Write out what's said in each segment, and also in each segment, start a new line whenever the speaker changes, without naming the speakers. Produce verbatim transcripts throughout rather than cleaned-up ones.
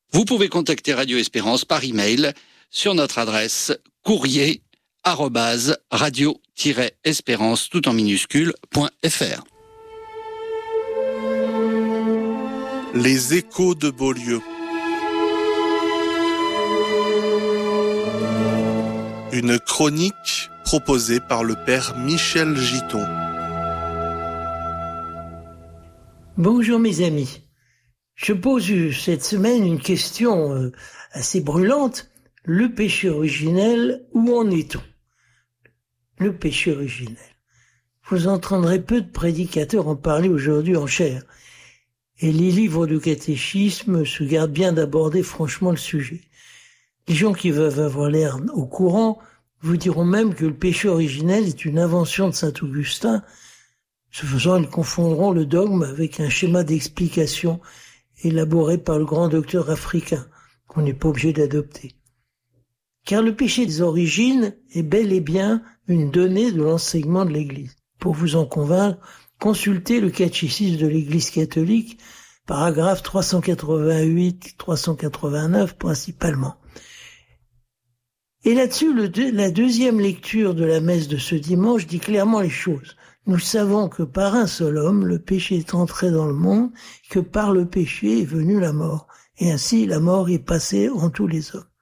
Vous pouvez contacter Radio Espérance par email sur notre adresse courrier arobase radio-espérance tout en minuscule point fr.
Les échos de Beaulieu. Une chronique proposée par le père Michel Giton.
Bonjour mes amis. Je pose cette semaine une question assez brûlante. Le péché originel, où en est-on ? Le péché originel. Vous entendrez peu de prédicateurs en parler aujourd'hui en chair. Et les livres de catéchisme se gardent bien d'aborder franchement le sujet. Les gens qui veulent avoir l'air au courant vous diront même que le péché originel est une invention de saint Augustin. Ce faisant, ils confondront le dogme avec un schéma d'explication élaboré par le grand docteur africain, qu'on n'est pas obligé d'adopter. Car le péché des origines est bel et bien une donnée de l'enseignement de l'Église. Pour vous en convaincre, consultez le catéchisme de l'Église catholique, paragraphe trois cent quatre-vingt-huit trois cent quatre-vingt-neuf principalement. Et là-dessus, le deux, la deuxième lecture de la messe de ce dimanche dit clairement les choses. Nous savons que par un seul homme, le péché est entré dans le monde, que par le péché est venue la mort. Et ainsi, la mort est passée en tous les hommes.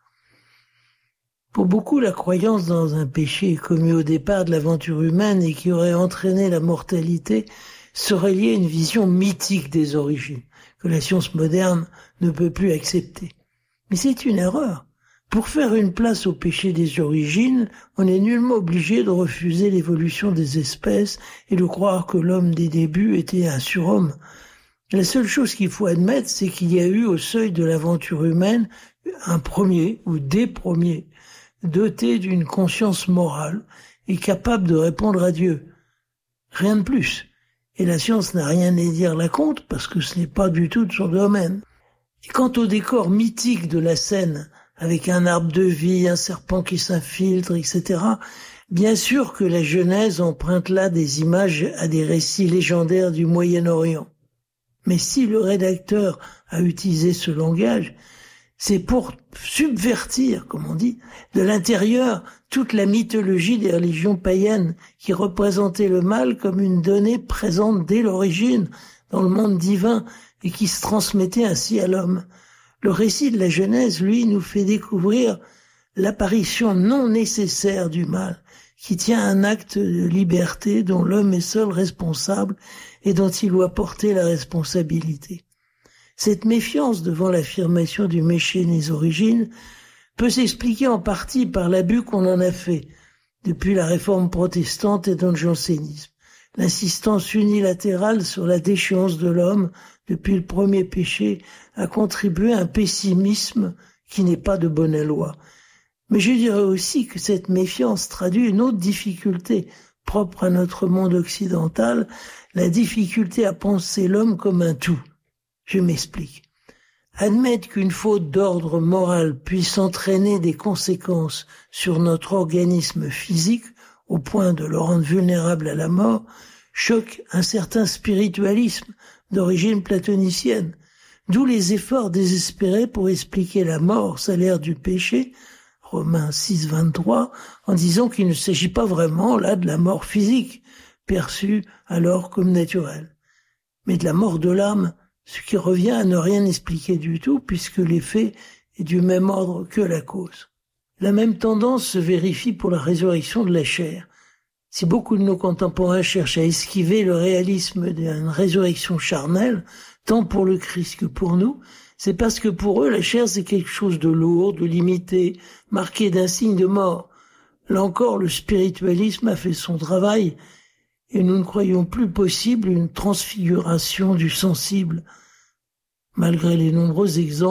Pour beaucoup, la croyance dans un péché commis au départ de l'aventure humaine et qui aurait entraîné la mortalité serait liée à une vision mythique des origines, que la science moderne ne peut plus accepter. Mais c'est une erreur. Pour faire une place au péché des origines, on n'est nullement obligé de refuser l'évolution des espèces et de croire que l'homme des débuts était un surhomme. La seule chose qu'il faut admettre, c'est qu'il y a eu au seuil de l'aventure humaine un premier ou des premiers doté d'une conscience morale et capable de répondre à Dieu. Rien de plus. Et la science n'a rien à dire là contre parce que ce n'est pas du tout de son domaine. Et quant au décor mythique de la scène, avec un arbre de vie, un serpent qui s'infiltre, et cetera, bien sûr que la Genèse emprunte là des images à des récits légendaires du Moyen-Orient. Mais si le rédacteur a utilisé ce langage, c'est pour subvertir, comme on dit, de l'intérieur toute la mythologie des religions païennes qui représentaient le mal comme une donnée présente dès l'origine dans le monde divin et qui se transmettait ainsi à l'homme. Le récit de la Genèse, lui, nous fait découvrir l'apparition non nécessaire du mal, qui tient à un acte de liberté dont l'homme est seul responsable et dont il doit porter la responsabilité. Cette méfiance devant l'affirmation du péché des origines peut s'expliquer en partie par l'abus qu'on en a fait depuis la réforme protestante et dans le jansénisme. L'insistance unilatérale sur la déchéance de l'homme depuis le premier péché a contribué à un pessimisme qui n'est pas de bonne loi. Mais je dirais aussi que cette méfiance traduit une autre difficulté propre à notre monde occidental, la difficulté à penser l'homme comme un tout. Je m'explique. Admettre qu'une faute d'ordre moral puisse entraîner des conséquences sur notre organisme physique au point de le rendre vulnérable à la mort choque un certain spiritualisme d'origine platonicienne, d'où les efforts désespérés pour expliquer la mort, salaire du péché, Romains six, vingt-trois, en disant qu'il ne s'agit pas vraiment là de la mort physique, perçue alors comme naturelle, mais de la mort de l'âme, ce qui revient à ne rien expliquer du tout puisque l'effet est du même ordre que la cause. La même tendance se vérifie pour la résurrection de la chair. Si beaucoup de nos contemporains cherchent à esquiver le réalisme d'une résurrection charnelle, tant pour le Christ que pour nous, c'est parce que pour eux la chair c'est quelque chose de lourd, de limité, marqué d'un signe de mort. Là encore, le spiritualisme a fait son travail et nous ne croyons plus possible une transfiguration du sensible, malgré les nombreux exemples